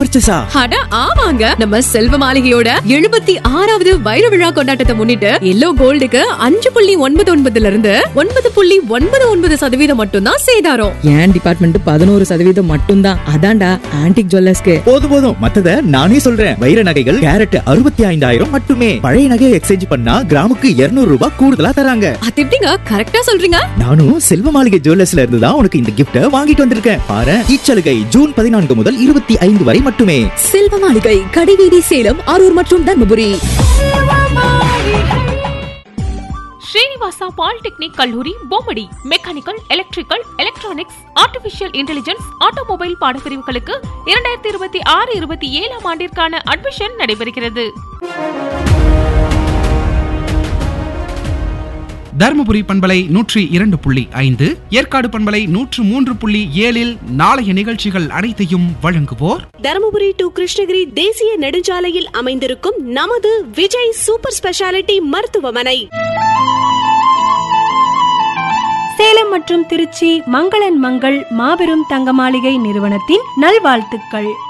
பர்ச்சேஸா? அட ஆமாங்க, நம்ம செல்வ மாளிகையோட 76வது வைர விழா கொண்டாட்டத்தை முன்னிட்டு எல்லோ கோல்டுக்கு 5.99 இருந்து 9.99% மட்டும் தான் சேதாரம். என் டிபார்ட்மெண்ட் 11% மட்டும் தான். அதான்டா ஆன்டிக் ஜுவல்லர்ஸ்க்கு. போதும் மத்தத நானே சொல்றேன். வைர நகைகள் கேரட் 65,000 மட்டுமே. பழைய நகையை எக்ஸ்சேஞ்ச் பண்ணா கிராமுக்கு 200 ரூபாய் கூடுதலா தராங்க. அது எப்படிங்க கரெக்ட்டா சொல்றீங்க? நானும் செல்வ மாளிகை ஜுவல்லர்ஸ்ல இருந்து தான் உனக்கு இந்த கிஃப்ட வாங்கிட்டு வந்திருக்கேன். பாரு, இச்சலுகை ஜூன் 14 முதல் 25 வரை மட்டுமே. செல்வ மாளிகை, கடைவீதி, சேலம், அரூர் மற்றும் தர்மபுரி. ஸ்ரீனிவாசா பாலிடெக்னிக் கல்லூரி Bommidi mechanical, electrical, electronics, artificial intelligence, automobile பாடப்பிரிவுகளுக்கு 2026-27 ஆண்டிற்கான அட்மிஷன் நடைபெறுகிறது. தர்மபுரி பண்பலை 102.5, ஏற்காடு பண்பலை 103.7 நாளைய நிகழ்ச்சிகள் அனைத்தையும் வழங்குவோர் தர்மபுரி டு கிருஷ்ணகிரி தேசிய நெடுஞ்சாலையில் அமைந்திருக்கும் நமது விஜய் சூப்பர் ஸ்பெஷாலிட்டி மருத்துவமனை. சேலம் மற்றும் திருச்சி மங்களன் மங்கள் மாபெரும் தங்க மாளிகை நிறுவனத்தின் நல்வாழ்த்துக்கள்.